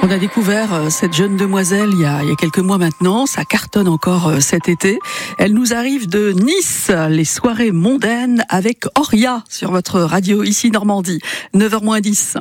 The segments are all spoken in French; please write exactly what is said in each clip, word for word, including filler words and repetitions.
On a découvert cette jeune demoiselle il y a, il y a quelques mois maintenant, ça cartonne encore cet été. Elle nous arrive de Nice, les soirées mondaines avec Oria sur votre radio ici Normandie, neuf heures moins dix.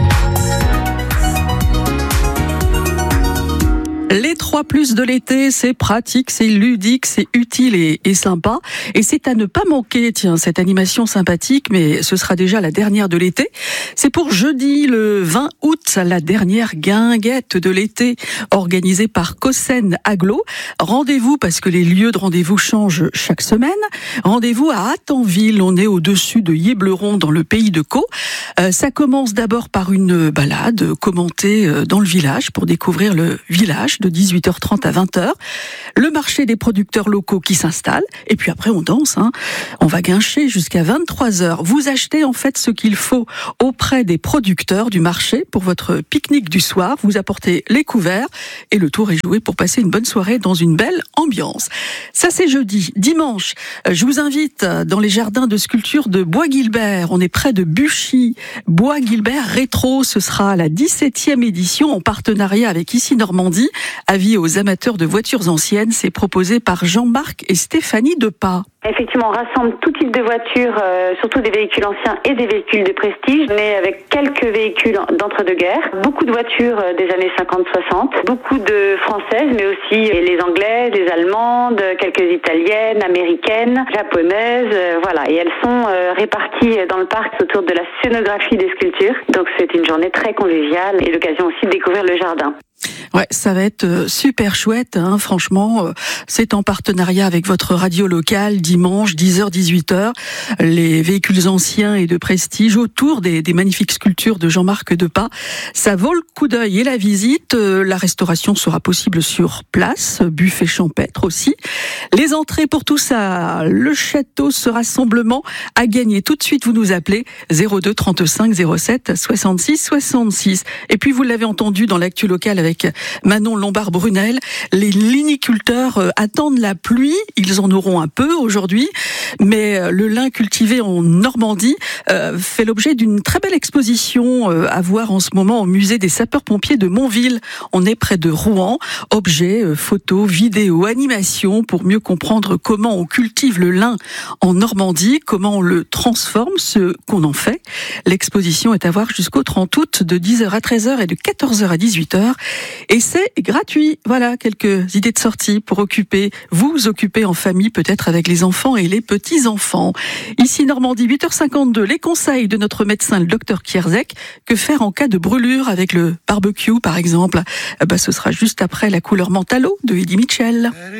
Les trois plus de l'été, c'est pratique, c'est ludique, c'est utile et, et sympa. Et c'est à ne pas manquer, tiens, cette animation sympathique, mais ce sera déjà la dernière de l'été. C'est pour jeudi, le vingt août, la dernière guinguette de l'été, organisée par Cossen Aglo. Rendez-vous, parce que les lieux de rendez-vous changent chaque semaine. Rendez-vous à Attenville, on est au-dessus de Yébleron, dans le pays de Caux. Euh, ça commence d'abord par une balade commentée dans le village, pour découvrir le village, de dix-huit heures trente à vingt heures, le marché des producteurs locaux qui s'installe, et puis après on danse, hein. On va guincher jusqu'à vingt-trois heures. Vous achetez en fait ce qu'il faut auprès des producteurs du marché pour votre pique-nique du soir, vous apportez les couverts, et le tour est joué pour passer une bonne soirée dans une belle ambiance. Ça c'est jeudi. Dimanche, je vous invite dans les jardins de sculpture de Bois-Guilbert, on est près de Buchy. Bois-Guilbert Rétro, ce sera la dix-septième édition en partenariat avec Ici Normandie. Avis aux amateurs de voitures anciennes, c'est proposé par Jean-Marc et Stéphanie Depas. Effectivement, on rassemble tout type de voitures, euh, surtout des véhicules anciens et des véhicules de prestige, mais avec quelques véhicules d'entre-deux-guerres, beaucoup de voitures des années cinquante soixante, beaucoup de françaises, mais aussi les anglaises, les allemandes, quelques italiennes, américaines, japonaises, euh, voilà. Et elles sont euh, réparties dans le parc autour de la scénographie des sculptures. Donc c'est une journée très conviviale et l'occasion aussi de découvrir le jardin. Ouais, ça va être super chouette, hein, franchement. C'est en partenariat avec votre radio locale, dimanche, dix heures dix-huit heures. Les véhicules anciens et de prestige autour des, des magnifiques sculptures de Jean-Marc Depas. Ça vaut le coup d'œil et la visite. La restauration sera possible sur place, buffet champêtre aussi. Les entrées pour tout ça, le château, ce rassemblement à gagner. Tout de suite, vous nous appelez zéro deux trente-cinq zéro sept soixante-six soixante-six. Et puis, vous l'avez entendu dans l'actu locale avec Manon Lombard-Brunel, les liniculteurs attendent la pluie, ils en auront un peu aujourd'hui, mais le lin cultivé en Normandie euh, fait l'objet d'une très belle exposition euh, à voir en ce moment au musée des sapeurs-pompiers de Montville. On est près de Rouen, objets, euh, photos, vidéos, animations pour mieux comprendre comment on cultive le lin en Normandie, comment on le transforme, ce qu'on en fait. L'exposition est à voir jusqu'au trente août de dix heures à treize heures et de quatorze heures à dix-huit heures. Et c'est gratuit. Voilà quelques idées de sortie pour occuper, vous occuper en famille, peut-être avec les enfants et les petits-enfants. Ici Normandie, huit heures cinquante-deux, les conseils de notre médecin, le docteur Kierzek. Que faire en cas de brûlure avec le barbecue, par exemple? Bah, ce sera juste après la couleur Mentalo de Eddie Mitchell.